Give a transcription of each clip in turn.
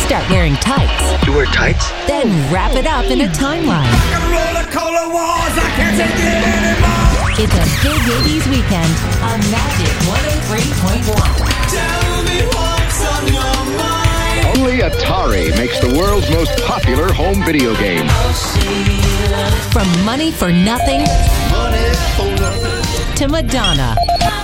Start wearing tights. You wear tights? Then wrap it up in a timeline. It's a big 80s weekend on Magic 103.1. Tell me what's on your mind. Only Atari makes the world's most popular home video game. From Money for Nothing to Madonna.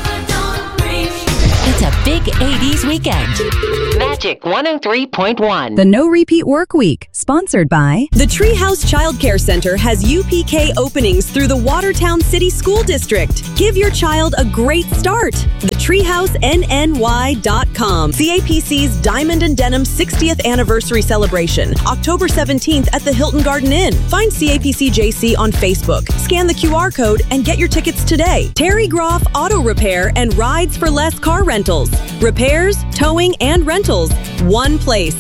It's a big 80s weekend. Magic 103.1. The No Repeat Work Week, sponsored by The Treehouse Child Care Center has UPK openings through the Watertown City School District. Give your child a great start. TheTreehouseNNY.com. CAPC's Diamond and Denim 60th Anniversary Celebration, October 17th at the Hilton Garden Inn. Find CAPC JC on Facebook. Scan the QR code and get your tickets today. Terry Groff Auto Repair and Rides for Less Car Rentals. Repairs, towing, and rentals. One place.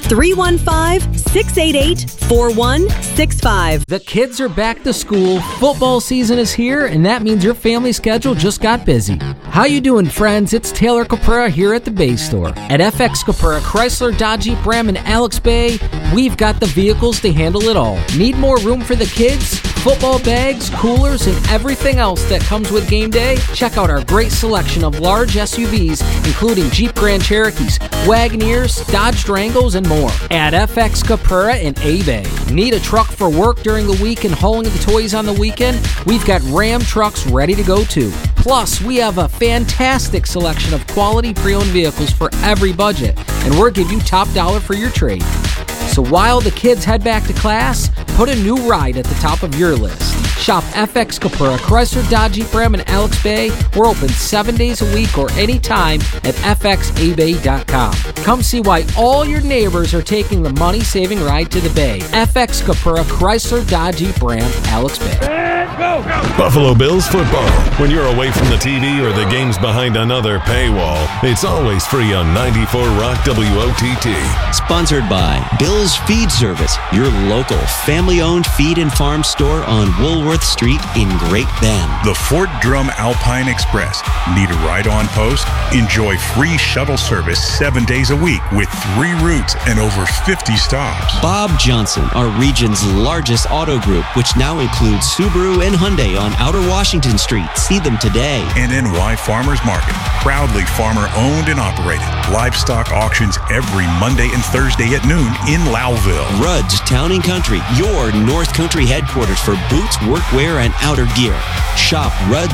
315-688-4165. The kids are back to school, football season is here, and that means your family schedule just got busy. How you doing, friends? It's Taylor Capura here at the Bay Store. At FX Capura, Chrysler, Dodge, Jeep, Ram, and Alex Bay, we've got the vehicles to handle it all. Need more room for the kids? Football bags, coolers, and everything else that comes with game day? Check out our great selection of large SUVs, including Jeep Grand Cherokees, Wagoneers, Dodge Durangos, and more. At FX Capura in A-Bay. Need a truck for work during the week and hauling the toys on the weekend? We've got Ram trucks ready to go too. Plus, we have a fantastic selection of quality pre-owned vehicles for every budget, and we'll give you top dollar for your trade. So while the kids head back to class, put a new ride at the top of your list. Shop FX Capura, Chrysler, Dodge, Jeep, Ram, and Alex Bay. We're open 7 days a week or anytime at fxabay.com. Come see why all your neighbors are taking the money-saving ride to the Bay. FX Capura, Chrysler, Dodge, Jeep, Ram, Alex Bay. Go. Buffalo Bills football. When you're away from the TV or the game's behind another paywall, it's always free on 94 Rock WOTT. Sponsored by Bill's Feed Service, your local family-owned feed and farm store on Woolworth Street in Great Bend. The Fort Drum Alpine Express. Need a ride on post? Enjoy free shuttle service 7 days a week with 3 routes and over 50 stops. Bob Johnson, our region's largest auto group, which now includes Subaru and Hyundai on Outer Washington Street. See them today. And NY Farmers Market. Proudly farmer-owned and operated. Livestock auctions every Monday and Thursday at noon in Lowville. Rudd's Town & Country, your North Country headquarters for boots, workwear, and outer gear. Shop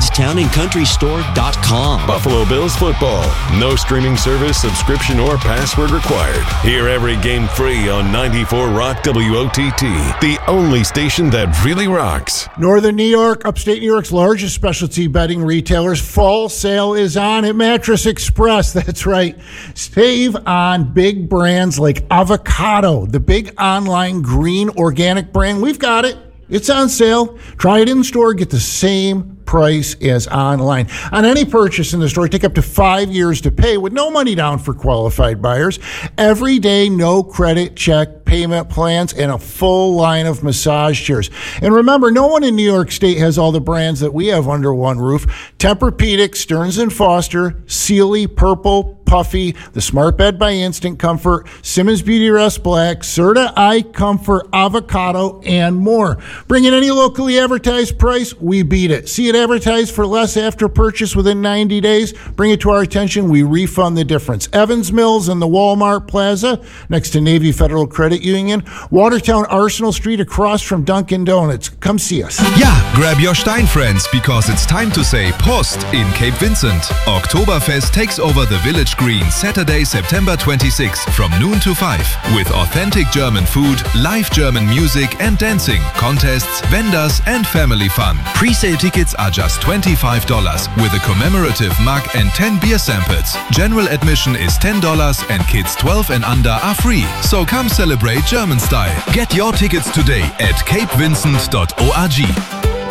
Rudd'sTownandCountryStore.com. Buffalo Bills football. No streaming service, subscription, or password required. Hear every game free on 94 Rock WOTT, the only station that really rocks. Northern New York, upstate New York's largest specialty bedding retailers. Fall sale is on at Mattress Express. That's right. Save on big brands like Avocado, the big online green organic brand. We've got it. It's on sale. Try it in store. Get the same price as online. On any purchase in the store, take up to 5 years to pay with no money down for qualified buyers. Every day, no credit check payment plans, and a full line of massage chairs. And remember, no one in New York State has all the brands that we have under one roof. Tempur-Pedic, Stearns & Foster, Sealy, Purple, Puffy, the Smart Bed by Instant Comfort, Simmons Beauty Rest Black, Serta Eye Comfort, Avocado, and more. Bring in any locally advertised price, we beat it. See it advertised for less after purchase within 90 days? Bring it to our attention, we refund the difference. Evans Mills in the Walmart Plaza, next to Navy Federal Credit Union. Watertown Arsenal Street across from Dunkin' Donuts. Come see us. Yeah, grab your Stein friends, because it's time to say Prost in Cape Vincent. Oktoberfest takes over the Village Green Saturday, September 26th from noon to 5 with authentic German food, live German music and dancing, contests, vendors and family fun. Pre-sale tickets are just $25 with a commemorative mug and 10 beer samples. General admission is $10 and kids 12 and under are free. So come celebrate German style. Get your tickets today at capevincent.org.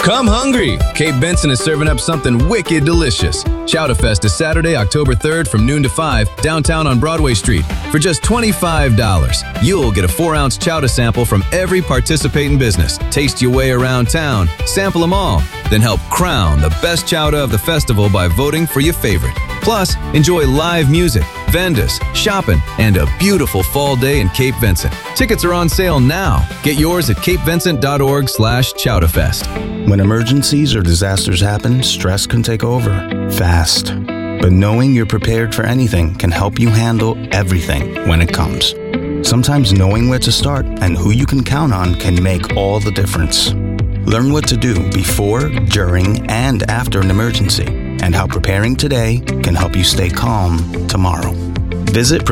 Come hungry! Cape Benson is serving up something wicked delicious. Chowder Fest is Saturday, October 3rd from noon to 5, downtown on Broadway Street. For just $25, you'll get a 4-ounce chowder sample from every participating business. Taste your way around town, sample them all, then help crown the best chowder of the festival by voting for your favorite. Plus, enjoy live music, vendors, shopping, and a beautiful fall day in Cape Vincent. Tickets are on sale now. Get yours at capevincent.org/chowderfest. When emergencies or disasters happen, stress can take over fast. But knowing you're prepared for anything can help you handle everything when it comes. Sometimes knowing where to start and who you can count on can make all the difference. Learn what to do before, during, and after an emergency, and how preparing today can help you stay calm tomorrow. Visit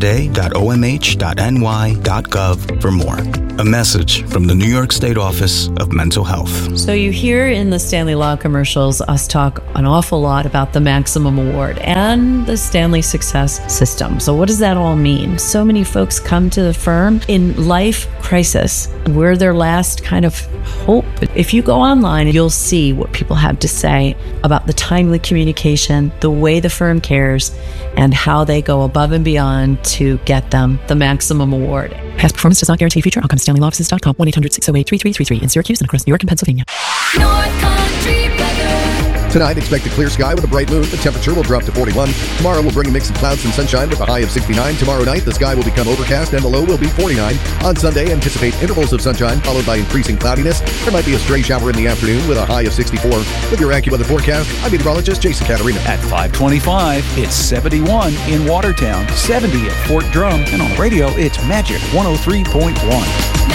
preparetoday.omh.ny.gov for more. A message from the New York State Office of Mental Health. So you hear in the Stanley Law commercials us talk an awful lot about the Maximum Award and the Stanley Success System. So what does that all mean? So many folks come to the firm in life crisis. We're their last kind of hope. If you go online, you'll see what people have to say about the timely communication, the way the firm cares, and how they go above and beyond to get them the Maximum Award. Past performance does not guarantee future outcomes. StanleyLawOffices.com, 1-800-608-3333 in Syracuse and across New York and Pennsylvania. North Country weather. Tonight, expect a clear sky with a bright moon. The temperature will drop to 41. Tomorrow will bring a mix of clouds and sunshine with a high of 69. Tomorrow night, the sky will become overcast and the low will be 49. On Sunday, anticipate intervals of sunshine followed by increasing cloudiness. There might be a stray shower in the afternoon with a high of 64. With your AccuWeather forecast, I'm meteorologist Jason Caterina. At 5:25, it's 71 in Watertown, 70 at Fort Drum, and on the radio, it's Magic 103.1.